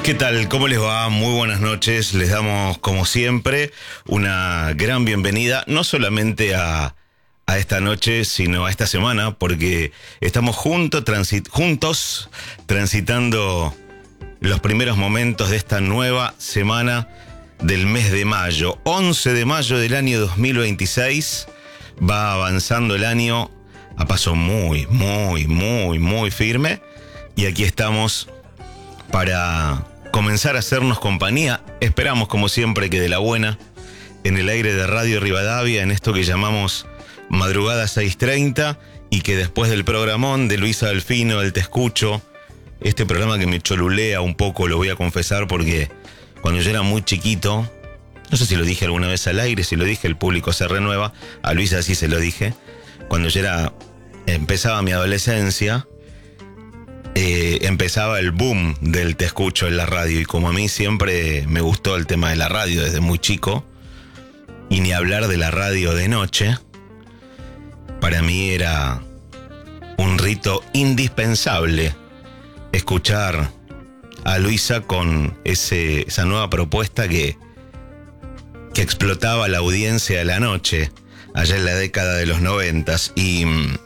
¿Qué tal? ¿Cómo les va? Muy buenas noches. Les damos, como siempre, una gran bienvenida, no solamente a esta noche, sino a esta semana, porque estamos juntos transitando los primeros momentos de esta nueva semana del mes de mayo. 11 de mayo del año 2026. Va avanzando el año a paso muy firme. Y aquí estamos para comenzar a hacernos compañía. Esperamos, como siempre, que de la buena, en el aire de Radio Rivadavia, en esto que llamamos Madrugada 6:30, y que después del programón de Luisa Delfino, el Te Escucho, este programa que me cholulea un poco, lo voy a confesar, porque cuando yo era muy chiquito, no sé si lo dije alguna vez al aire, si lo dije, el público se renueva, a Luisa sí se lo dije, cuando yo empezaba mi adolescencia, empezaba el boom del Te Escucho en la radio, y como a mí siempre me gustó el tema de la radio desde muy chico, y ni hablar de la radio de noche, para mí era un rito indispensable escuchar a Luisa con esa nueva propuesta que explotaba la audiencia de la noche allá en la década de los 90. Y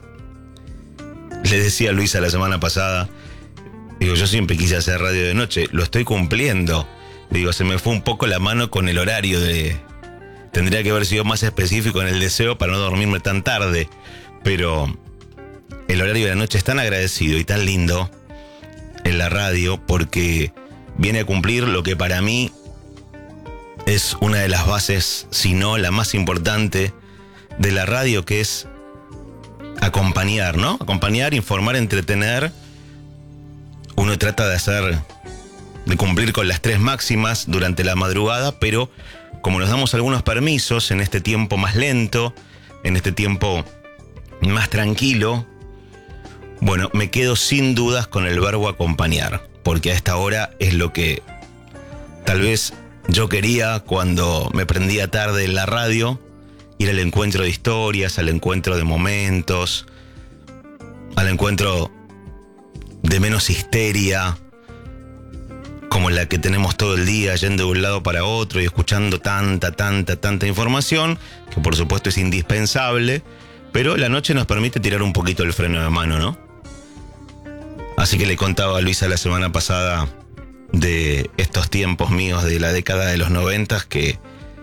le decía a Luisa la semana pasada, digo, yo siempre quise hacer radio de noche, lo estoy cumpliendo. Digo, se me fue un poco la mano con el horario tendría que haber sido más específico en el deseo para no dormirme tan tarde, pero el horario de la noche es tan agradecido y tan lindo en la radio, porque viene a cumplir lo que para mí es una de las bases, si no la más importante de la radio, que es acompañar, ¿no? Acompañar, informar, entretener. Uno trata de cumplir con las 3 máximas durante la madrugada, pero como nos damos algunos permisos en este tiempo más lento, en este tiempo más tranquilo, bueno, me quedo sin dudas con el verbo acompañar, porque a esta hora es lo que tal vez yo quería cuando me prendía tarde en la radio, ir al encuentro de historias, al encuentro de momentos, al encuentro de menos histeria, como la que tenemos todo el día, yendo de un lado para otro y escuchando tanta información, que por supuesto es indispensable, pero la noche nos permite tirar un poquito el freno de mano, ¿no? Así que le contaba a Luisa la semana pasada de estos tiempos míos de la década de los 90, que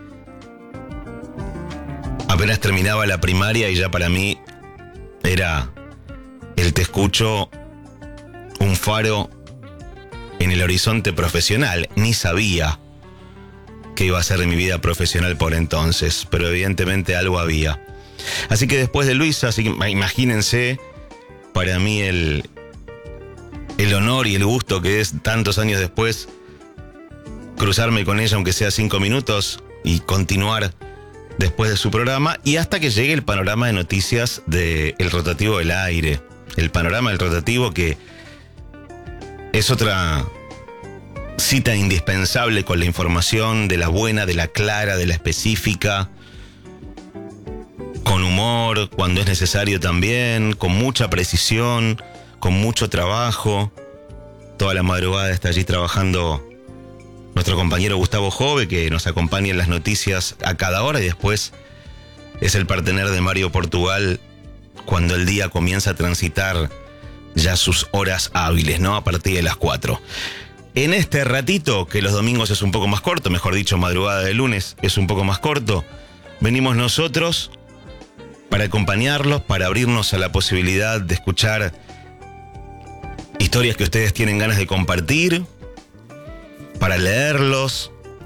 apenas terminaba la primaria y ya para mí era el Te Escucho un faro en el horizonte profesional. Ni sabía qué iba a ser de mi vida profesional por entonces, pero evidentemente algo había. Así que después de Luisa, imagínense, para mí el honor y el gusto que es tantos años después cruzarme con ella, aunque sea 5 minutos, y continuar después de su programa, y hasta que llegue el panorama de noticias del Rotativo del Aire. El panorama del Rotativo, que es otra cita indispensable con la información de la buena, de la clara, de la específica, con humor cuando es necesario también, con mucha precisión, con mucho trabajo. Toda la madrugada está allí trabajando nuestro compañero Gustavo Jove, que nos acompaña en las noticias a cada hora, y después es el partener de Mario Portugal cuando el día comienza a transitar ya sus horas hábiles, ¿no? A partir de las 4. En este ratito, que los domingos es un poco más corto, mejor dicho, madrugada de lunes es un poco más corto, venimos nosotros para acompañarlos, para abrirnos a la posibilidad de escuchar historias que ustedes tienen ganas de compartir, para leerlos,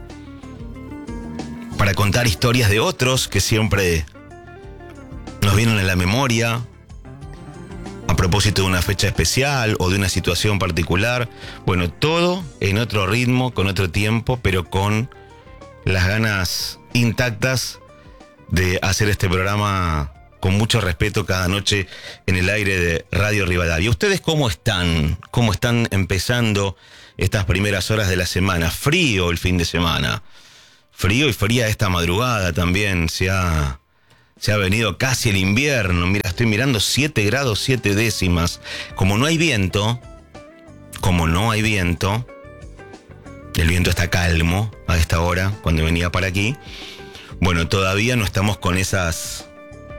para contar historias de otros que siempre nos vienen a la memoria a propósito de una fecha especial o de una situación particular. Bueno, todo en otro ritmo, con otro tiempo, pero con las ganas intactas de hacer este programa con mucho respeto cada noche en el aire de Radio Rivadavia. ¿Ustedes cómo están? ¿Cómo están empezando estas primeras horas de la semana? Frío el fin de semana. Frío y fría esta madrugada también. Se ha venido casi el invierno. Mira, estoy mirando 7 grados 7 décimas. Como no hay viento, El viento está calmo a esta hora, cuando venía para aquí. Bueno, todavía no estamos con esas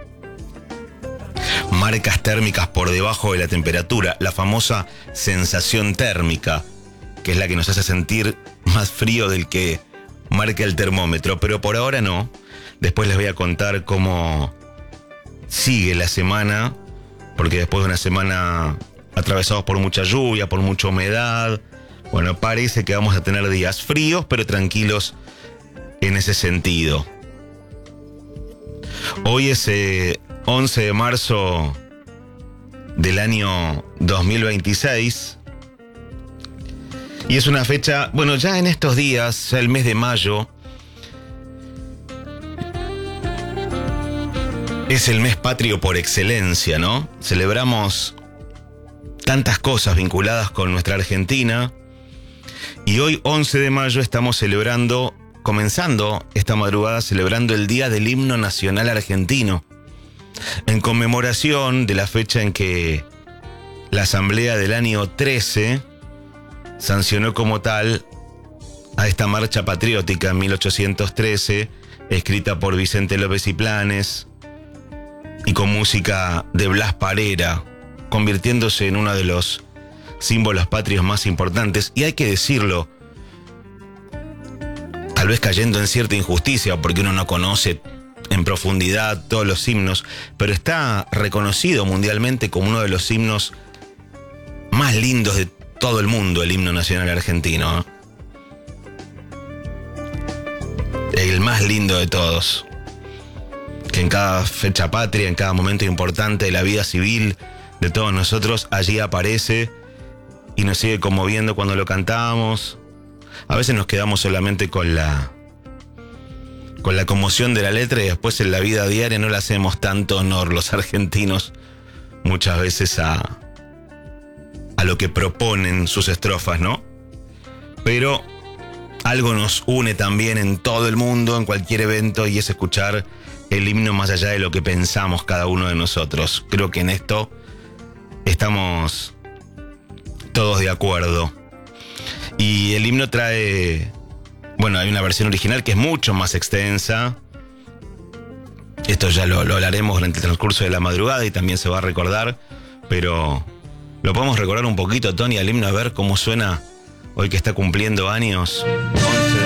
marcas térmicas por debajo de la temperatura, la famosa sensación térmica, que es la que nos hace sentir más frío del que marca el termómetro, pero por ahora no. Después les voy a contar cómo sigue la semana, porque después de una semana atravesados por mucha lluvia, por mucha humedad, bueno, parece que vamos a tener días fríos, pero tranquilos en ese sentido. Hoy es 11 de marzo del año 2026 y es una fecha, bueno, ya en estos días, ya el mes de mayo, es el mes patrio por excelencia, ¿no? Celebramos tantas cosas vinculadas con nuestra Argentina y hoy, 11 de mayo, estamos comenzando esta madrugada celebrando el Día del Himno Nacional Argentino, en conmemoración de la fecha en que la Asamblea del año 13 sancionó como tal a esta marcha patriótica en 1813, escrita por Vicente López y Planes y con música de Blas Parera, convirtiéndose en uno de los símbolos patrios más importantes. Y hay que decirlo, tal vez cayendo en cierta injusticia, porque uno no conoce en profundidad todos los himnos, pero está reconocido mundialmente como uno de los himnos más lindos de todo el mundo, el himno nacional argentino. El más lindo de todos, que en cada fecha patria, en cada momento importante de la vida civil de todos nosotros, allí aparece y nos sigue conmoviendo cuando lo cantamos. A veces nos quedamos solamente con la conmoción de la letra y después en la vida diaria no le hacemos tanto honor los argentinos muchas veces a lo que proponen sus estrofas, ¿no? Pero algo nos une también en todo el mundo, en cualquier evento, y es escuchar el himno más allá de lo que pensamos cada uno de nosotros. Creo que en esto estamos todos de acuerdo. Y el himno trae, bueno, hay una versión original que es mucho más extensa. Esto ya lo hablaremos durante el transcurso de la madrugada y también se va a recordar, pero lo podemos recordar un poquito, Tony, al himno, a ver cómo suena hoy que está cumpliendo años.